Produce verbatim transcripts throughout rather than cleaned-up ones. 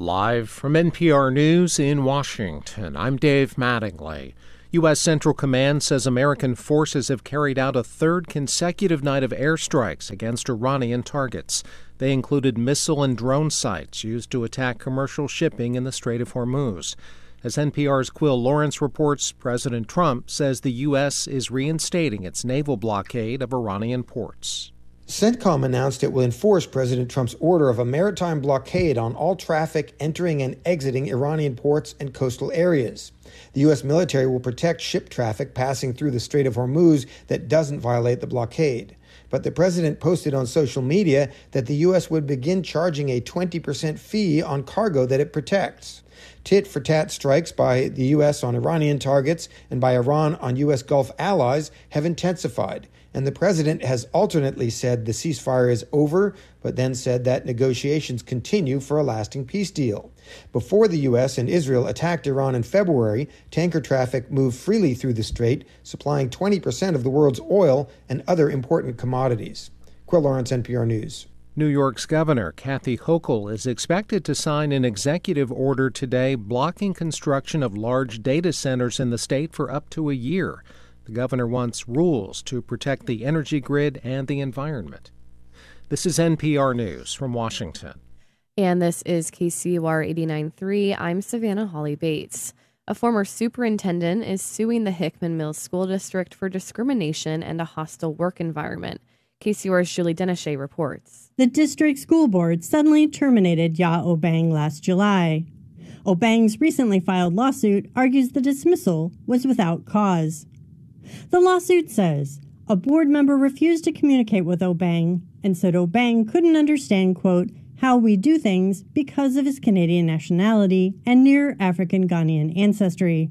Live from N P R News in Washington, I'm Dave Mattingly. U S. Central Command says American forces have carried out a third consecutive night of airstrikes against Iranian targets. They included missile and drone sites used to attack commercial shipping in the Strait of Hormuz. As N P R's Quill Lawrence reports, President Trump says the U S is reinstating its naval blockade of Iranian ports. CENTCOM announced it will enforce President Trump's order of a maritime blockade on all traffic entering and exiting Iranian ports and coastal areas. The U S military will protect ship traffic passing through the Strait of Hormuz that doesn't violate the blockade. But the president posted on social media that the U S would begin charging a twenty percent fee on cargo that it protects. Tit-for-tat strikes by the U S on Iranian targets and by Iran on U S Gulf allies have intensified, and the president has alternately said the ceasefire is over, but then said that negotiations continue for a lasting peace deal. Before the U S and Israel attacked Iran in February, tanker traffic moved freely through the strait, supplying twenty percent of the world's oil and other important commodities. Quill Lawrence, N P R News. New York's Governor Kathy Hochul is expected to sign an executive order today blocking construction of large data centers in the state for up to a year. The governor wants rules to protect the energy grid and the environment. This is N P R News from Washington. And this is K C U R eighty-nine point three. I'm Savannah Holly Bates. A former superintendent is suing the Hickman Mills School District for discrimination and a hostile work environment. K C U R's Julie Denachet reports. The district school board suddenly terminated Ya Obang last July. Obang's recently filed lawsuit argues the dismissal was without cause. The lawsuit says a board member refused to communicate with Obang and said Obang couldn't understand, quote, how we do things because of his Canadian nationality and near African Ghanaian ancestry.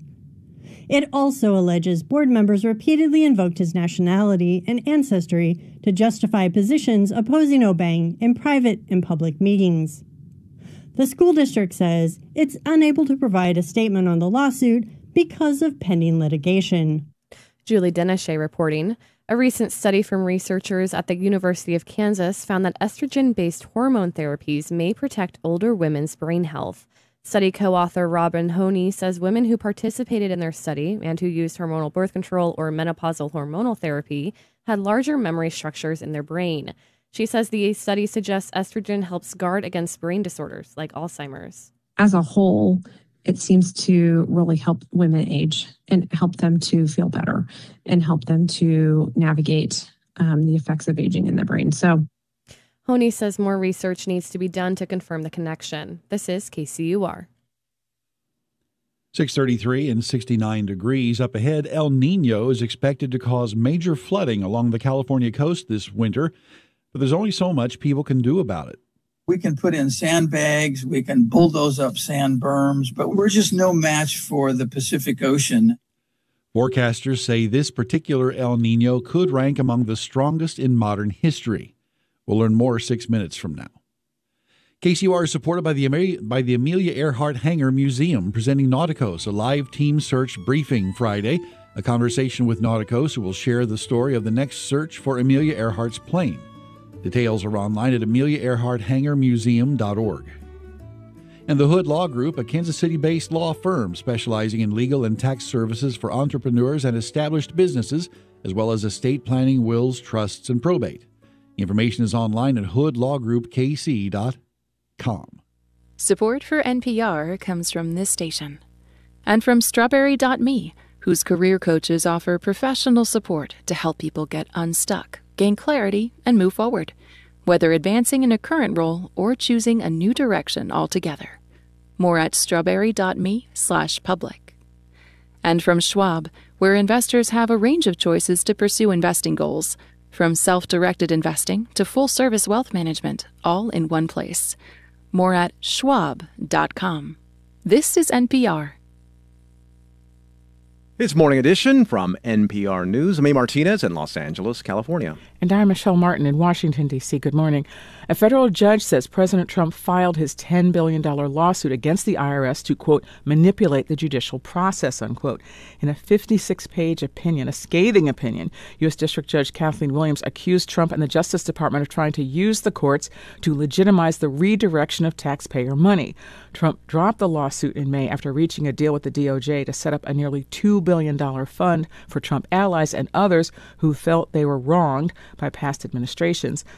It also alleges board members repeatedly invoked his nationality and ancestry to justify positions opposing Obang in private and public meetings. The school district says it's unable to provide a statement on the lawsuit because of pending litigation. Julie Denachet reporting. A recent study from researchers at the University of Kansas found that estrogen-based hormone therapies may protect older women's brain health. Study co-author Robin Honey says women who participated in their study and who used hormonal birth control or menopausal hormonal therapy had larger memory structures in their brain. She says the study suggests estrogen helps guard against brain disorders like Alzheimer's. As a whole, it seems to really help women age and help them to feel better and help them to navigate um, the effects of aging in their brain. So Honey says more research needs to be done to confirm the connection. This is K C U R. six thirty-three and sixty-nine degrees. Up ahead, El Nino is expected to cause major flooding along the California coast this winter, but there's only so much people can do about it. We can put in sandbags, we can bulldoze up sand berms, but we're just no match for the Pacific Ocean. Forecasters say this particular El Nino could rank among the strongest in modern history. We'll learn more six minutes from now. K C U R is supported by the, Amelia, by the Amelia Earhart Hangar Museum, presenting Nauticos, a live team search briefing Friday, a conversation with Nauticos who will share the story of the next search for Amelia Earhart's plane. Details are online at amelia earhart hangar museum dot org. And the Hood Law Group, a Kansas City-based law firm specializing in legal and tax services for entrepreneurs and established businesses, as well as estate planning, wills, trusts, and probate. Information is online at hood law group k c dot com. Support for N P R comes from this station and from strawberry dot me, whose career coaches offer professional support to help people get unstuck, gain clarity, and move forward, whether advancing in a current role or choosing a new direction altogether. More at strawberry dot me slash public. And from Schwab, where investors have a range of choices to pursue investing goals, from self-directed investing to full-service wealth management, all in one place. More at schwab dot com. This is N P R. It's Morning Edition from N P R News. I'm A. Martinez in Los Angeles, California. And I'm Michelle Martin in Washington, D C. Good morning. A federal judge says President Trump filed his ten billion dollars lawsuit against the I R S to, quote, manipulate the judicial process, unquote. In a fifty-six page opinion, a scathing opinion, U S. District Judge Kathleen Williams accused Trump and the Justice Department of trying to use the courts to legitimize the redirection of taxpayer money. Trump dropped the lawsuit in May after reaching a deal with the D O J to set up a nearly two billion dollars fund for Trump allies and others who felt they were wronged by past administrations.